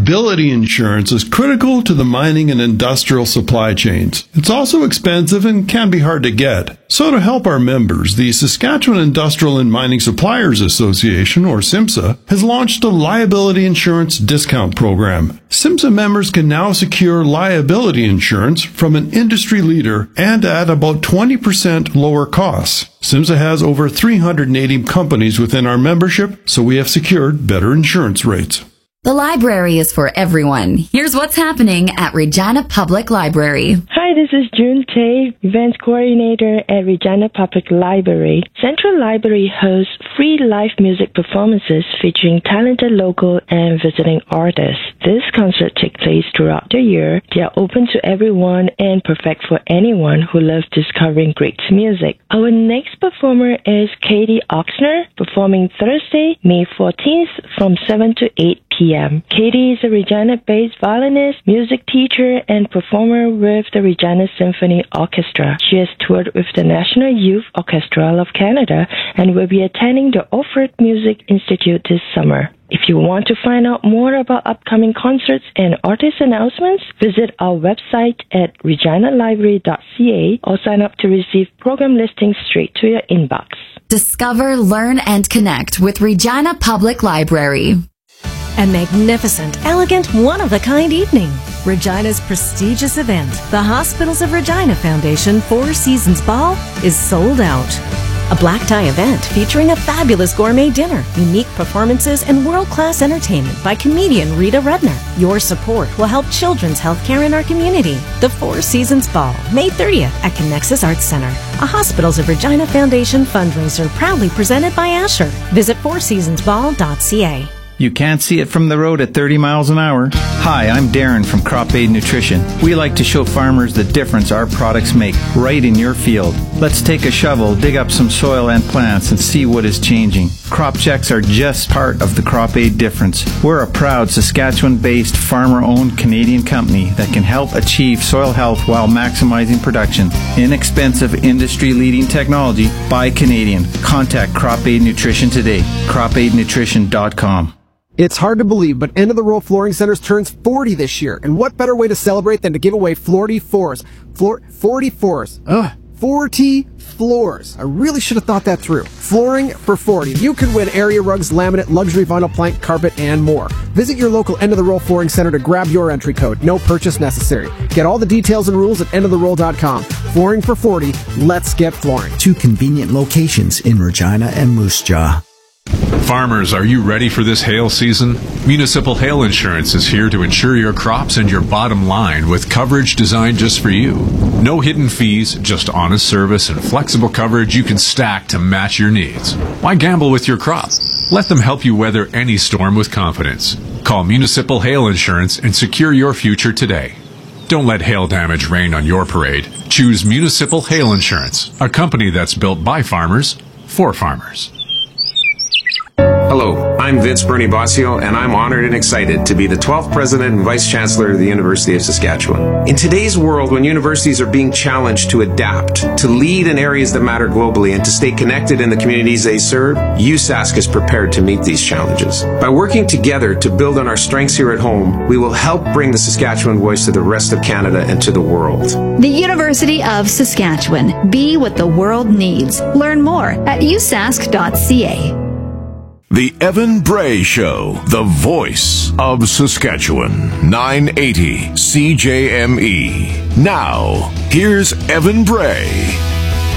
Liability insurance is critical to the mining and industrial supply chains. It's also expensive and can be hard to get. So to help our members, the Saskatchewan Industrial and Mining Suppliers Association, or SIMSA, has launched a liability insurance discount program. SIMSA members can now secure liability insurance from an industry leader and at about 20% lower costs. SIMSA has over 380 companies within our membership, so we have secured better insurance rates. The library is for everyone. Here's what's happening at Regina Public Library. Hi, this is June Tay, Events Coordinator at Regina Public Library. Central Library hosts free live music performances featuring talented local and visiting artists. This concert takes place throughout the year. They are open to everyone and perfect for anyone who loves discovering great music. Our next performer is Katie Oxner, performing Thursday, May 14th from 7 to 8 p.m. Katie is a Regina-based violinist, music teacher, and performer with the Regina Symphony Orchestra. She has toured with the National Youth Orchestra of Canada and will be attending the Offord Music Institute this summer. If you want to find out more about upcoming concerts and artist announcements, visit our website at reginalibrary.ca or sign up to receive program listings straight to your inbox. Discover, learn, and connect with Regina Public Library. A magnificent, elegant, one-of-a-kind evening. Regina's prestigious event, the Hospitals of Regina Foundation Four Seasons Ball, is sold out. A black tie event featuring a fabulous gourmet dinner, unique performances, and world-class entertainment by comedian Rita Rudner. Your support will help children's healthcare in our community. The Four Seasons Ball, May 30th at Connexus Arts Center, a Hospitals of Regina Foundation fundraiser proudly presented by Asher. Visit fourseasonsball.ca. You can't see it from the road at 30 miles an hour. Hi, I'm Darren from Crop Aid Nutrition. We like to show farmers the difference our products make right in your field. Let's take a shovel, dig up some soil and plants, and see what is changing. Crop checks are just part of the Crop Aid difference. We're a proud Saskatchewan-based, farmer-owned Canadian company that can help achieve soil health while maximizing production. Inexpensive, industry-leading technology by Canadian. Contact Crop Aid Nutrition today. CropAidNutrition.com. It's hard to believe, but End of the Road Flooring Centers turns 40 this year. And what better way to celebrate than to give away 40 floors? 40 floors. 40 floors. I really should have thought that through. Flooring for 40. You could win area rugs, laminate, luxury vinyl plank, carpet, and more. Visit your local End of the Road Flooring Center to grab your entry code. No purchase necessary. Get all the details and rules at endoftheroll.com. Flooring for 40. Let's get flooring. 2 convenient locations in Regina and Moose Jaw. Farmers, are you ready for this hail season? Municipal Hail Insurance is here to insure your crops and your bottom line with coverage designed just for you. No hidden fees, just honest service and flexible coverage you can stack to match your needs. Why gamble with your crop? Let them help you weather any storm with confidence. Call Municipal Hail Insurance and secure your future today. Don't let hail damage rain on your parade. Choose Municipal Hail Insurance, a company that's built by farmers for farmers. Hello, I'm Vince Bernie Bossio, and I'm honored and excited to be the 12th President and Vice Chancellor of the University of Saskatchewan. In today's world, when universities are being challenged to adapt, to lead in areas that matter globally, and to stay connected in the communities they serve, USask is prepared to meet these challenges. By working together to build on our strengths here at home, we will help bring the Saskatchewan voice to the rest of Canada and to the world. The University of Saskatchewan. Be what the world needs. Learn more at usask.ca. The Evan Bray Show, the voice of Saskatchewan, 980 CJME. Now, here's Evan Bray.